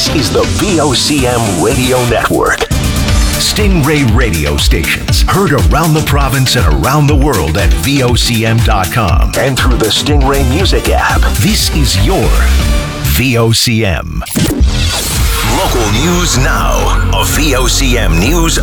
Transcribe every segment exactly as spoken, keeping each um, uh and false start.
This is the V O C M Radio Network. Stingray radio stations heard around the province and around the world at V O C M dot com and through the Stingray Music app. This is your V O C M. Local news now. A V O C M News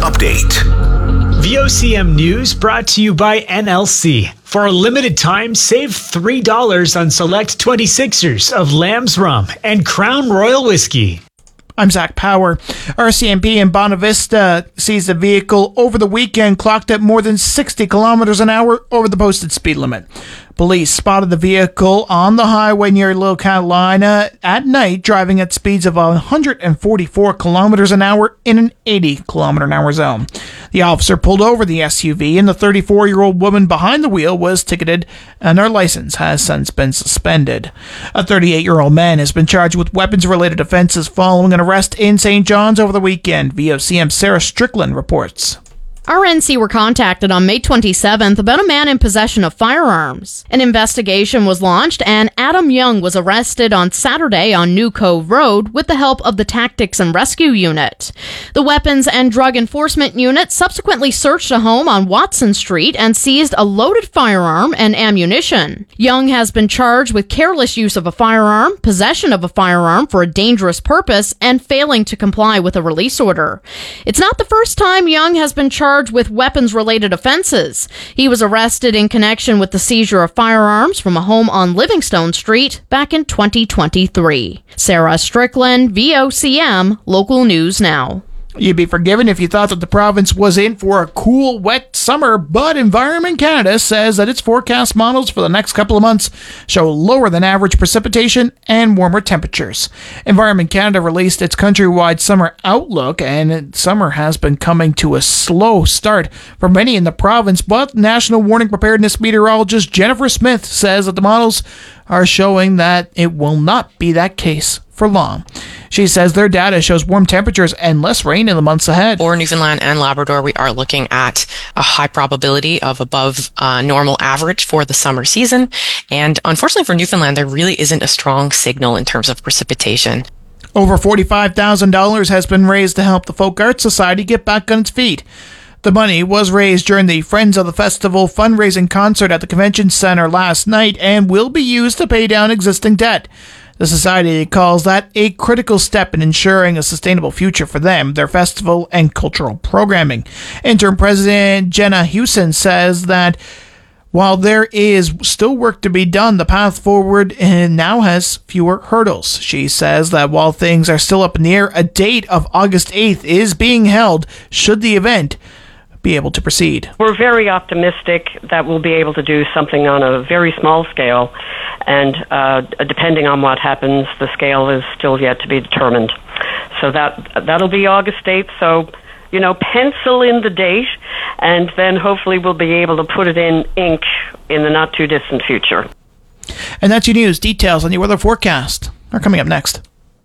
Update. V O C M News brought to you by N L C. For a limited time, save three dollars on select twenty-sixers of Lamb's Rum and Crown Royal Whiskey. I'm Zach Power. R C M P in Bonavista seized a vehicle over the weekend clocked at more than sixty kilometers an hour over the posted speed limit. Police spotted the vehicle on the highway near Little Catalina at night, driving at speeds of one hundred forty-four kilometers an hour in an eighty kilometer an hour zone. The officer pulled over the S U V, and the thirty-four-year-old woman behind the wheel was ticketed, and her license has since been suspended. A thirty-eight-year-old man has been charged with weapons-related offenses following an arrest in Saint John's over the weekend. V O C M's Sarah Strickland reports. R N C were contacted on May twenty-seventh about a man in possession of firearms. An investigation was launched, and Adam Young was arrested on Saturday on New Cove Road with the help of the Tactics and Rescue Unit. The Weapons and Drug Enforcement Unit subsequently searched a home on Watson Street and seized a loaded firearm and ammunition. Young has been charged with careless use of a firearm, possession of a firearm for a dangerous purpose, and failing to comply with a release order. It's not the first time Young has been charged with weapons-related offenses. He was arrested in connection with the seizure of firearms from a home on Livingstone Street back in twenty twenty-three. Sarah Strickland, V O C M, Local News Now. You'd be forgiven if you thought that the province was in for a cool, wet summer, but Environment Canada says that its forecast models for the next couple of months show lower than average precipitation and warmer temperatures. Environment Canada released its countrywide summer outlook, and summer has been coming to a slow start for many in the province, but National Warning Preparedness meteorologist Jennifer Smith says that the models are showing that it will not be that case for long. She says their data shows warm temperatures and less rain in the months ahead. For Newfoundland and Labrador, we are looking at a high probability of above uh, normal average for the summer season. And unfortunately for Newfoundland, there really isn't a strong signal in terms of precipitation. Over forty-five thousand dollars has been raised to help the Folk Arts Society get back on its feet. The money was raised during the Friends of the Festival fundraising concert at the Convention Center last night and will be used to pay down existing debt. The Society calls that a critical step in ensuring a sustainable future for them, their festival, and cultural programming. Interim President Jenna Hewson says that while there is still work to be done, the path forward now has fewer hurdles. She says that while things are still up in the air, a date of August eighth is being held should the event be able to proceed. We're very optimistic that we'll be able to do something on a very small scale, and uh, depending on what happens, the scale is still yet to be determined. So that that'll be August eighth. So, you know, pencil in the date, and then hopefully we'll be able to put it in ink in the not too distant future. And that's your news. Details on your weather forecast are coming up next.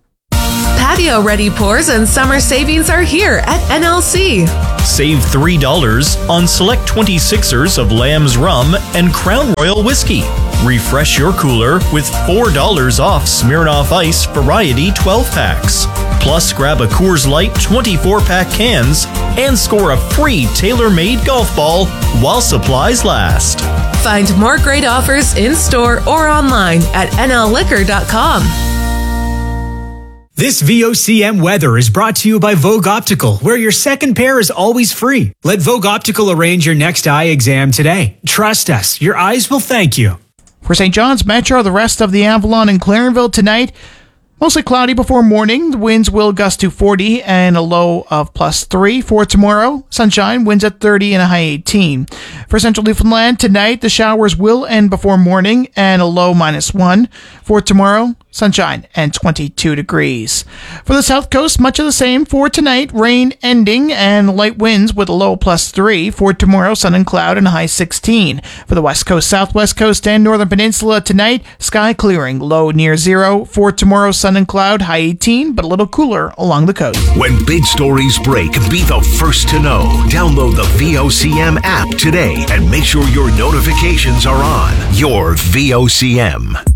Patio-ready pours and summer savings are here at N L C. Save three dollars on select twenty-sixers of Lamb's Rum and Crown Royal Whiskey. Refresh your cooler with four dollars off Smirnoff Ice Variety twelve packs. Plus, grab a Coors Light twenty-four pack cans and score a free tailor-made golf ball while supplies last. Find more great offers in-store or online at N L liquor dot com. This V O C M weather is brought to you by Vogue Optical, where your second pair is always free. Let Vogue Optical arrange your next eye exam today. Trust us, your eyes will thank you. For Saint John's Metro, the rest of the Avalon and Clarenville tonight, mostly cloudy before morning. The winds will gust to forty and a low of plus three. For tomorrow, sunshine, winds at thirty and a high eighteen. For Central Newfoundland, tonight the showers will end before morning and a low minus one. For tomorrow, sunshine and twenty-two degrees. For the South Coast, much of the same. For tonight, rain ending and light winds with a low plus three. For tomorrow, sun and cloud and a high sixteen. For the West Coast, Southwest Coast, and Northern Peninsula tonight, sky clearing, low near zero. For tomorrow, sun and cloud, high eighteen, but a little cooler along the coast. When big stories break, be the first to know. Download the V O C M app today and make sure your notifications are on. Your V O C M.